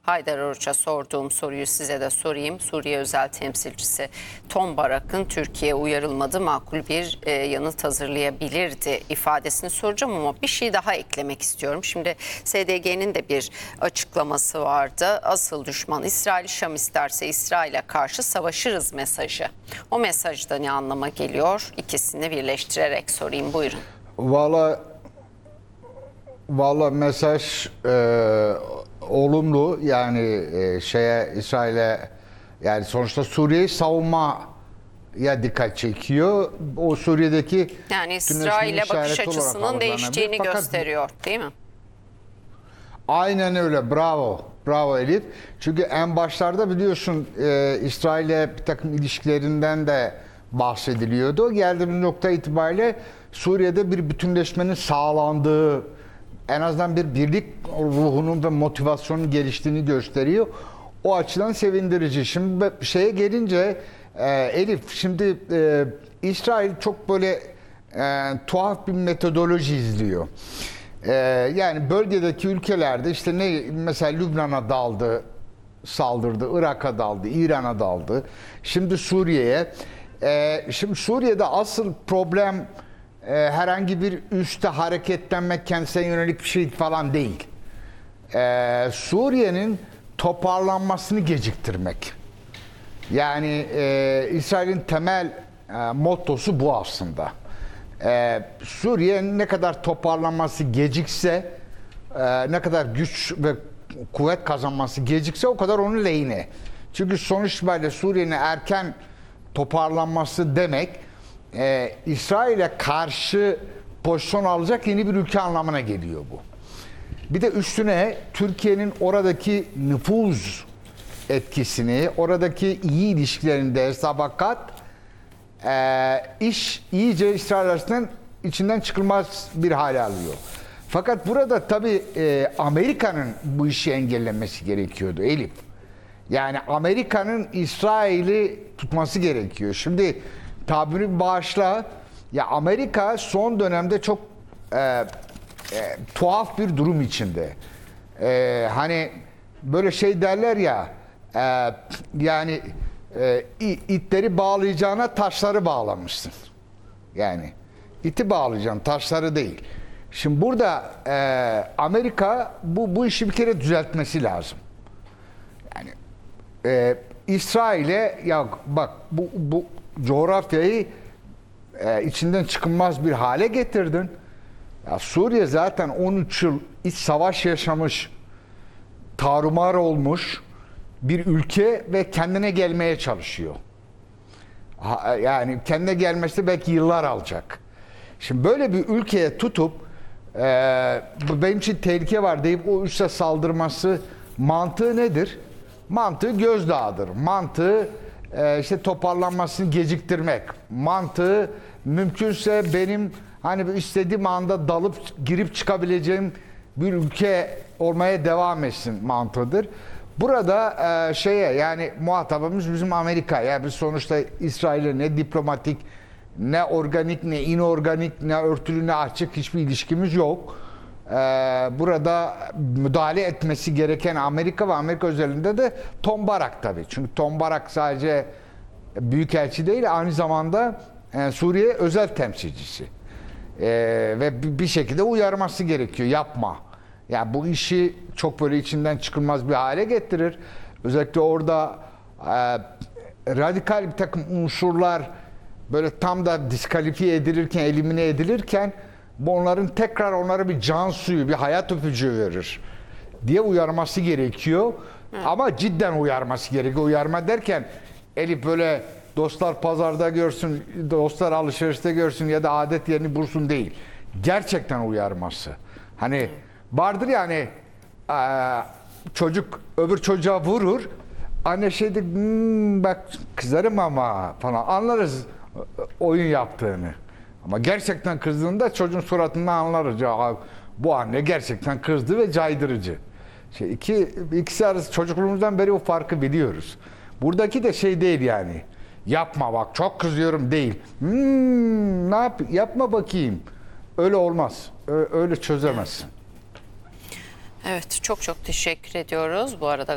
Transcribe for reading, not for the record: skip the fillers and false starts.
Haydar Oruç'a sorduğum soruyu size de sorayım. Suriye özel temsilcisi Tom Barak'ın Türkiye uyarılmadı, makul bir yanıt hazırlayabilirdi ifadesini soracağım ama bir şey daha eklemek istiyorum. Şimdi SDG'nin de bir açıklaması vardı. Asıl düşman İsrail, Şam isterse İsrail'e karşı savaşırız mesajı. O mesajda ne anlama geliyor? İkisini birleştirerek sorayım, buyurun. Valla mesaj olumlu, yani İsrail'e, yani sonuçta Suriye'yi savunmaya dikkat çekiyor. O Suriye'deki yani İsrail'e bakış açısının değiştiğini gösteriyor, değil mi? Aynen öyle, bravo. Bravo Elif. Çünkü en başlarda biliyorsun İsrail'e bir takım ilişkilerinden de bahsediliyordu. Geldiğimiz nokta itibariyle Suriye'de bir bütünleşmenin sağlandığı, en azından bir birlik ruhunun ve motivasyonun geliştiğini gösteriyor. O açıdan sevindirici. Şimdi şeye gelince Elif, şimdi İsrail çok böyle tuhaf bir metodoloji izliyor. Yani bölgedeki ülkelerde işte mesela Lübnan'a daldı, saldırdı, Irak'a daldı, İran'a daldı. Şimdi Suriye'ye. Şimdi Suriye'de asıl problem herhangi bir üste hareketlenmek, kendisine yönelik bir şey falan değil. Suriye'nin toparlanmasını geciktirmek. Yani İsrail'in temel mottosu bu aslında. Suriye ne kadar toparlanması gecikse, ne kadar güç ve kuvvet kazanması gecikse o kadar onun lehine. Çünkü sonuç itibariyle Suriye'nin erken toparlanması demek, İsrail'e karşı pozisyon alacak yeni bir ülke anlamına geliyor bu. Bir de üstüne Türkiye'nin oradaki nüfuz etkisini, oradaki iyi ilişkilerinde sabakat, iş iyice İsrail arasından içinden çıkılmaz bir hale alıyor. Fakat burada tabii Amerika'nın bu işi engellemesi gerekiyordu Elif. Yani Amerika'nın İsrail'i tutması gerekiyor. Şimdi tabiri bağışla, ya Amerika son dönemde çok tuhaf bir durum içinde. Hani böyle şey derler ya, yani itleri bağlayacağına taşları bağlamışsın. Yani iti bağlayacaksın, taşları değil. Şimdi burada Amerika bu işi bir kere düzeltmesi lazım. Yani İsrail'e, ya bak bu coğrafyayı içinden çıkılmaz bir hale getirdin. Ya Suriye zaten 13 yıl iç savaş yaşamış, tarumar olmuş bir ülke ve kendine gelmeye çalışıyor. Yani kendine gelmesi belki yıllar alacak. Şimdi böyle bir ülkeye tutup benim için tehlike var deyip o üste saldırması mantığı nedir? Mantığı gözdağıdır. Mantığı işte toparlanmasını geciktirmek. Mantığı mümkünse benim hani istediğim anda dalıp girip çıkabileceğim bir ülke olmaya devam etsin mantığıdır. Burada yani muhatabımız bizim Amerika. Yani biz sonuçta İsrail'e ne diplomatik, ne organik, ne inorganik, ne örtülü, ne açık hiçbir ilişkimiz yok. Burada müdahale etmesi gereken Amerika ve Amerika özelinde de Tom Barak tabii. Çünkü Tom Barak sadece büyükelçi değil, aynı zamanda Suriye özel temsilcisi. Ve bir şekilde uyarması gerekiyor. Yapma. Yani bu işi çok böyle içinden çıkılmaz bir hale getirir. Özellikle orada radikal bir takım unsurlar böyle tam da diskalifiye edilirken, elimine edilirken onların tekrar onlara bir can suyu, bir hayat öpücüğü verir diye uyarması gerekiyor. Ama cidden uyarması gerekiyor. Uyarma derken Elif böyle dostlar pazarda görsün, dostlar alışverişte görsün ya da adet yerini bulsun değil. Gerçekten uyarması. Hani vardır yani, çocuk öbür çocuğa vurur. Anne şeydir, bak kızarım ama falan, anlarız oyun yaptığını. Ama gerçekten kızdığında çocuğun suratından anlarız. Ya, bu anne gerçekten kızdı ve caydırıcı. İkisi arası çocukluğumuzdan beri o farkı biliyoruz. Buradaki de şey değil yani. Yapma bak çok kızıyorum değil. Yapma bakayım. Öyle olmaz. Öyle çözemezsin. Evet, çok teşekkür ediyoruz bu arada.